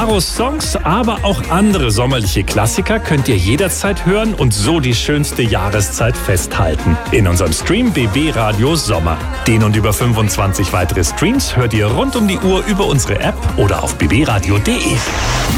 Caros Songs, aber auch andere sommerliche Klassiker könnt ihr jederzeit hören und so die schönste Jahreszeit festhalten. In unserem Stream BB Radio Sommer. Den und über 25 weitere Streams hört ihr rund um die Uhr über unsere App oder auf bbradio.de.